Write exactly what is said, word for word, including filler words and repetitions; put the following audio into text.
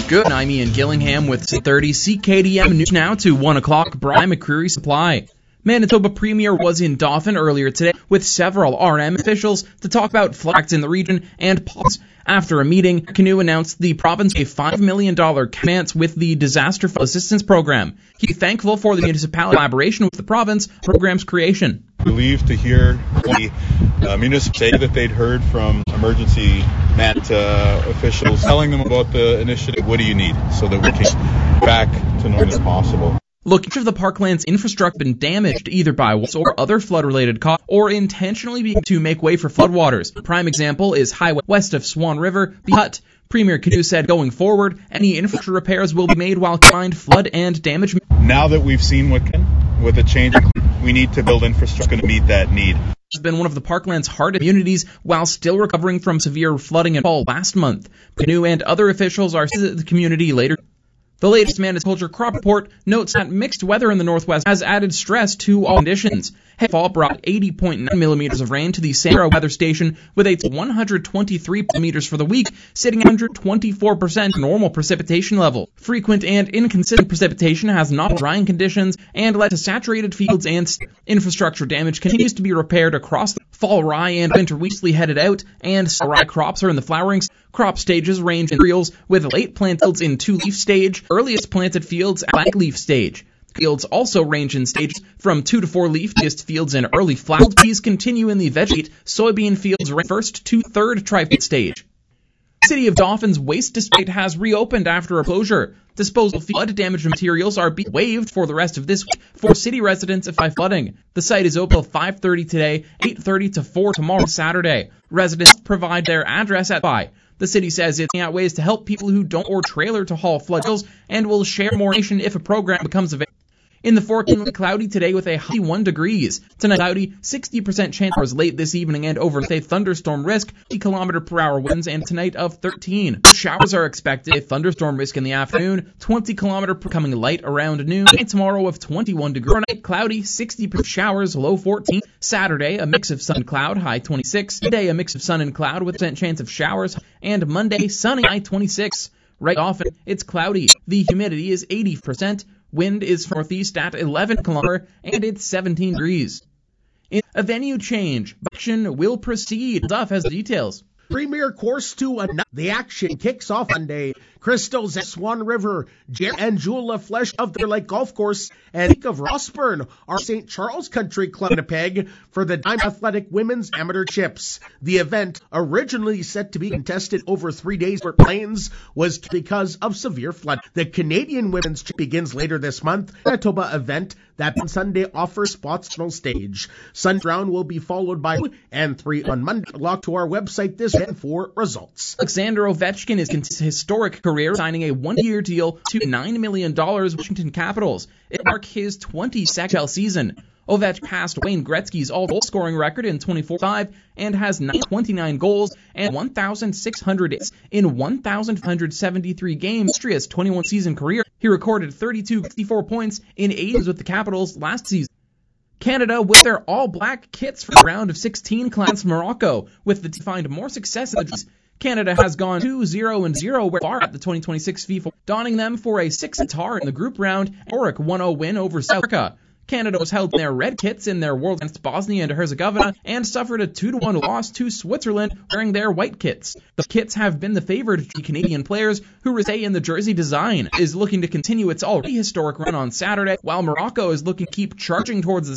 Good, I'm Ian Gillingham with thirty C K D M News now to one o'clock. Brian McCreary Supply. Manitoba Premier was in Dauphin earlier today with several R M officials to talk about floods in the region and pause. After a meeting, Canoe announced the province a five million dollars advance with the Disaster Assistance Program. He's thankful for the municipality collaboration with the province program's creation. Relieved to hear the uh, municipality say that they'd heard from emergency mat uh, officials telling them about the initiative. What do you need so that we can back to normal as possible? Look, each of the parkland's infrastructure has been damaged either by walls or other flood-related causes or intentionally being to make way for floodwaters. A prime example is highway west of Swan River, the Hut. Premier Canoe said going forward, any infrastructure repairs will be made while combined flood and damage. Now that we've seen what can, with a change, we need to build infrastructure to meet that need. Has been one of the parkland's hardest communities while still recovering from severe flooding and fall last month. Canoe and other officials are visiting the community later. The latest Manitoba crop report notes that mixed weather in the northwest has added stress to all conditions. Heavy fall brought eighty point nine millimeters of rain to the Sarah weather station with a one hundred twenty-three millimeters for the week, sitting at one hundred twenty-four percent normal precipitation level. Frequent and inconsistent precipitation has not drying conditions and led to saturated fields, and infrastructure damage continues to be repaired across the fall rye and winter wheat headed out, and rye crops are in the flowering crop stages range in cereals, with late planted fields in two-leaf stage, earliest planted fields at blank-leaf stage. Fields also range in stages from two to four leaf. Fields in early flower peas continue in the vegetate. Soybean fields range first to third trifid stage. The City of Dauphin's waste district has reopened after a closure. Disposal flood damaged materials are being waived for the rest of this week for city residents affected by flooding. The site is open till five thirty today, eight thirty to four tomorrow, Saturday. Residents provide their address at by. The city says it's looking at ways to help people who don't or trailer to haul flood bills and will share more information if a program becomes available. In the forecast, cloudy today with a high one degrees. Tonight, cloudy, sixty percent chance for late this evening and overnight thunderstorm risk, fifty kilometer per hour winds, and tonight of thirteen. Showers are expected, a thunderstorm risk in the afternoon, twenty kilometer per coming light around noon, and tomorrow of twenty-one degrees. Overnight, cloudy, sixty percent showers, low fourteen. Saturday, a mix of sun and cloud, high twenty-six. Today, a mix of sun and cloud with a percent chance of showers, and Monday, sunny, high twenty-six. Right often, it's cloudy. The humidity is eighty percent. Wind is northeast at eleven kilometers, and it's seventeen degrees. In a venue change, action will proceed. Duff has the details. Premier Course two, the action kicks off Monday. Crystals at Swan River, Jer and Jula Flesh of their Lake Golf Course, and Peak of Rossburn are Saint Charles Country Club Winnipeg for the Dime Athletic Women's Amateur Chips. The event, originally set to be contested over three days for Plains, was because of severe flood. The Canadian Women's Chip begins later this month. Manitoba event that on Sunday offers spots on stage. Sunday round will be followed by two and three on Monday. Log to our website this weekend for results. Alexander Ovechkin is his historic career, signing a one-year deal to nine million dollars Washington Capitals. It marks his twenty-second season. Ovechkin passed Wayne Gretzky's all-goal scoring record in twenty-four five and has twenty-nine goals and one thousand six hundred hits in one thousand five hundred seventy-three games. Austria's twenty-one season career, he recorded thirty-two sixty-four points in eight games with the Capitals last season. Canada with their all-black kits for the round of sixteen class Morocco, with the team find more success in the G's. Canada has gone two zero and zero where far at the twenty twenty-six FIFA, donning them for a six tar in the group round, Oric one oh win over South Africa. Canada was held in their red kits in their World against Bosnia and Herzegovina and suffered a two to one loss to Switzerland wearing their white kits. The kits have been the favored of the Canadian players, who say in the jersey design is looking to continue its already historic run on Saturday, while Morocco is looking to keep charging towards the